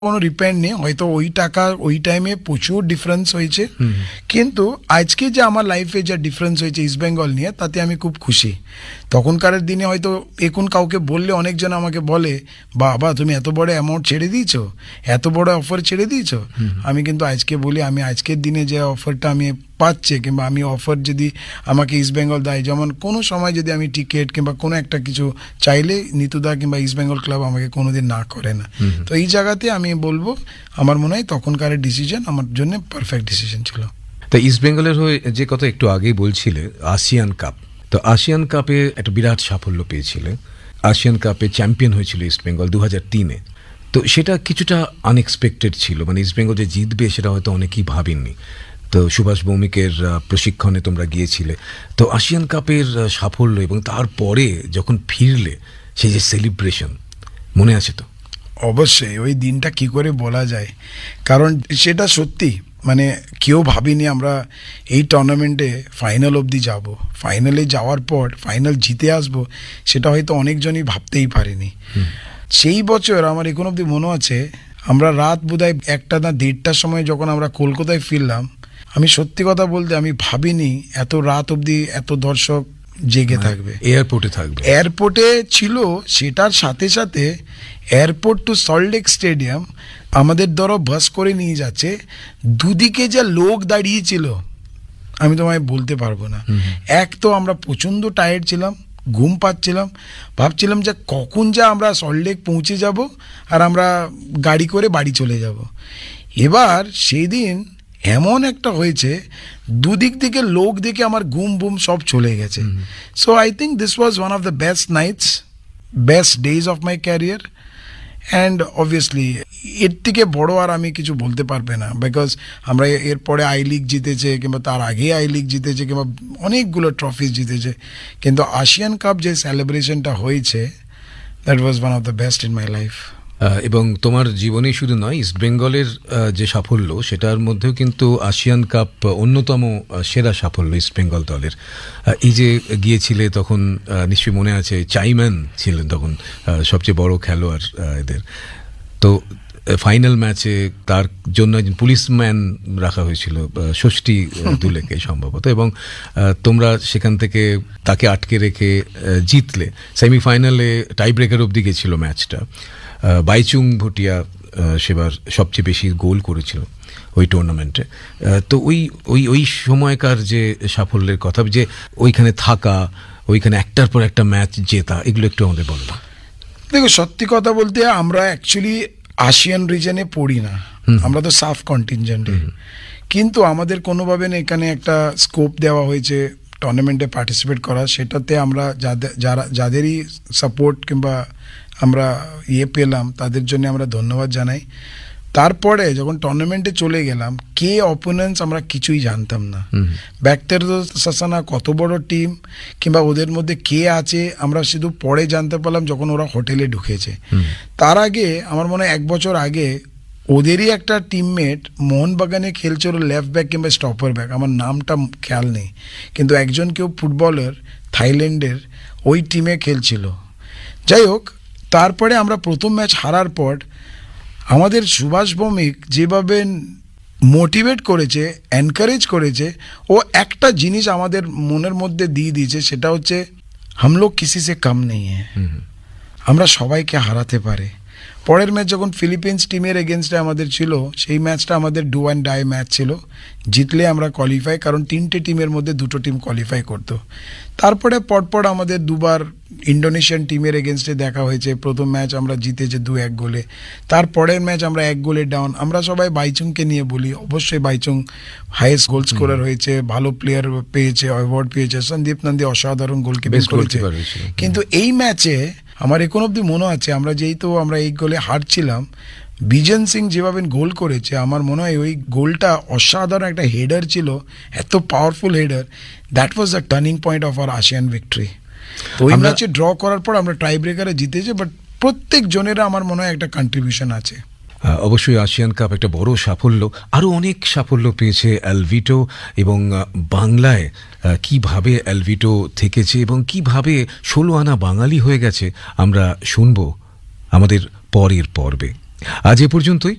কোনো রিপেন্ড নেই, হয়তো ওই টাকা ওই টাইমে প্রচুর ডিফারেন্স হয়েছে, কিন্তু আজকে যে আমার লাইফে যা ডিফারেন্স হয়েছে ইস্ট বেঙ্গল নিয়ে, তাতে আমি খুব খুশি। তখনকার দিনে হয়তো এখন কাউকে বললে অনেকজন আমাকে বলে, বাবা তুমি এত বড় অ্যামাউন্ট ছেড়ে দিয়েছো, এত বড় অফার ছেড়ে দিয়েছো। আমি কিন্তু আজকে বলি, আমি আজকের দিনে যে অফারটা আমি পাচ্ছে, কিংবা আমি অফার যদি আমাকে ইস্ট বেঙ্গল দেয়, যেমন কোনো সময় যদি আমি টিকিট কিংবা কোনো একটা কিছু চাইলে নিতুদা কিংবা ইস্ট বেঙ্গল ক্লাব আমাকে কোনোদিন না করে না। তো এই জায়গাতে আমি বলবো আমার মনে হয় তখনকার ডিসিশন আমার জন্য পারফেক্ট ডিসিশন ছিল। তো ইস্ট বেঙ্গলের হয়ে যে কথা একটু আগেই বলছিলে, আসিয়ান কাপ, তো আসিয়ান কাপে একটা বিরাট সাফল্য পেয়েছিল। আসিয়ান কাপে চ্যাম্পিয়ন হয়েছিল ইস্ট বেঙ্গল 2003-এ। তো সেটা কিছুটা আনএক্সপেক্টেড ছিল, মানে ইস্ট বেঙ্গল যে জিতবে সেটা হয়তো অনেকেই ভাবেননি। তো সুভাষ ভৌমিকের প্রশিক্ষণে তোমরা গিয়েছিলে, তো আসিয়ান কাপের সাফল্য এবং তারপরে যখন ফিরলে সেই যে সেলিব্রেশন মনে আছে তো? অবশ্যই, ওই দিনটা কি করে বলা যায়, কারণ সেটা সত্যি মানে কেউ ভাবিনি আমরা এই টুর্নামেন্টে ফাইনাল অবধি যাব। ফাইনালে যাওয়ার পর ফাইনাল জিতে আসব, সেটা হয়তো অনেকজনই ভাবতেই পারেনি। সেই বছর আমার এখন অবধি মনে আছে, আমরা রাত বোধহয় 1টা না 1:30টার সময় যখন আমরা কলকাতায় ফিরলাম, আমি সত্যি কথা বলতে আমি ভাবিনি এত রাত অবধি এত দর্শক জেগে থাকবে, এয়ারপোর্টে ছিল। সেটার সাথে সাথে এয়ারপোর্ট টু সল্টলেক স্টেডিয়াম আমাদের দ্বারা বাস করে নিয়ে যাচ্ছে, দুদিকে যা লোক দাঁড়িয়েছিল আমি তোমায় বলতে পারবো না। এক তো আমরা প্রচণ্ড টায়ার্ড ছিলাম, ঘুম পাচ্ছিলাম, ভাবছিলাম যে কখন যা আমরা সল্টলেক পৌঁছে যাব আর আমরা গাড়ি করে বাড়ি চলে যাব। এবার সেই দিন এমন একটা হয়েছে, দুদিক থেকে লোক দেখে আমার ঘুম বুম সব চলে গেছে। So I think this was one of the best Knights, best days of my career. And obviously এর থেকে বড় আর আমি কিছু বলতে পারবে না, বিকজ আমরা এরপরে আই লিগ জিতেছে, কিংবা তার আগে আই লিগ জিতেছে, কিংবা অনেকগুলো ট্রফিজ জিতেছে, কিন্তু আসিয়ান কাপ যে সেলিব্রেশনটা হয়েছে, that was one of the best in my life. এবং তোমার জীবনে শুধু নয়, ইস্ট বেঙ্গলের যে সাফল্য সেটার মধ্যেও কিন্তু আসিয়ান কাপ অন্যতম সেরা সাফল্য ইস্ট বেঙ্গল দলের। এই যে গিয়েছিলে তখন নিশ্চয়ই মনে আছে, চাইম্যান ছিলেন তখন সবচেয়ে বড় খেলোয়াড় এদের। তো ফাইনাল ম্যাচে তার জন্য একজন পুলিশম্যান রাখা হয়েছিল, ষষ্ঠী দুলেকে সম্ভবত, এবং তোমরা সেখান থেকে তাকে আটকে রেখে জিতলে। সেমিফাইনালে টাই ব্রেকার অবধি গেছিল ম্যাচটা। বাইচুং ভুটিয়া সেবার সবচেয়ে বেশি গোল করেছিল ওই টুর্নামেন্টে। তো ওই সময়কার যে সাফল্যের কথা, যে ওইখানে থাকা, ওইখানে একটার পর একটা ম্যাচ জেতা, এগুলো একটু আমাদের বলবো। দেখো সত্যি কথা বলতে, আমরা অ্যাকচুয়ালি আসিয়ান রিজনে পড়ি না, আমরা তো সাফ কন্টিনজেন্টে, কিন্তু আমাদের কোনোভাবে না এখানে একটা স্কোপ দেওয়া হয়েছে টুর্নামেন্টে পার্টিসিপেট করা। সেটাতে আমরা যাদেরই সাপোর্ট কিংবা আমরা পেলাম, তাদের জন্য আমরা ধন্যবাদ জানাই। তারপরে যখন টুর্নামেন্টে চলে গেলাম, কে অপোনেন্টস আমরা কিছুই জানতাম না। ব্যাক্তের সাসানা কত বড় টিম কিংবা ওদের মধ্যে কে আছে আমরা শুধু পরে জানতে পারলাম যখন ওরা হোটেলে ঢুকেছে। তার আগে আমার মনে হয় 1 বছর আগে ওদেরই একটা টিমমেট মোহনবাগানে খেলছিল লেফট ব্যাক কিংবা স্টপার ব্যাক, আমার নামটা খেয়াল নেই, কিন্তু একজন কেউ ফুটবলার থাইল্যান্ডের ওই টিমে খেলছিল। যাই হোক, তারপরে আমরা প্রথম ম্যাচ হারার পর আমাদের সুভাষ ভৌমিক যেভাবে মোটিভেট করেছে, এনকারেজ করেছে, ও একটা জিনিস আমাদের মনের মধ্যে দিয়ে দিয়েছে, সেটা হচ্ছে হাম লোগ কিসি সে কম নেই হ্যায়, আমরা সবাইকে হারাতে পারে। পরের ম্যাচ যখন ফিলিপিন্স টিমের এগেনস্টে আমাদের ছিল, সেই ম্যাচটা আমাদের ডু অ্যান্ড ডাই ম্যাচ ছিল, জিতলে আমরা কোয়ালিফাই, কারণ 3টে টিমের মধ্যে 2টো টিম কোয়ালিফাই করতো। তারপরে পরপর আমাদের দুবার ইন্ডোনেশিয়ান টিমের এগেনস্টে দেখা হয়েছে। প্রথম ম্যাচ আমরা জিতেছে 2-1 গোলে, তারপরের ম্যাচ আমরা 1 গোলে ডাউন। আমরা সবাই বাইচুংকে নিয়ে বলি, অবশ্যই বাইচুং হাইয়েস্ট গোল স্কোরার হয়েছে, ভালো প্লেয়ার পেয়েছে, অ্যাওয়ার্ড পেয়েছে। সন্দীপ নন্দী অসাধারণ গোলকিপিং করেছে, কিন্তু এই ম্যাচে আমার এখন অবধি মনে আছে, আমরা আমরা এই গোলে হারছিলাম, বিজন সিং যেভাবে গোল করেছে, আমার মনে হয় ওই গোলটা অসাধারণ একটা হেডার ছিল, এত powerful header. That was the turning point of our ASEAN victory. তো ওই ম্যাচে ড্র করার পর আমরা টাই ব্রেকারে জিতেছি, বাট প্রত্যেক জনেরা আমার মনে হয় একটা কন্ট্রিবিউশন আছে। অবশ্যই আসিয়ান কাপ একটা বড় সাফল্য, আরও অনেক সাফল্য পেয়েছে অ্যালভিটো, এবং বাংলায় কিভাবে অ্যালভিটো থেকেছে এবং কিভাবে 16 আনা বাঙালি হয়ে গেছে আমরা শুনবো আমাদের পরের পর্বে। আজ এ পর্যন্তই।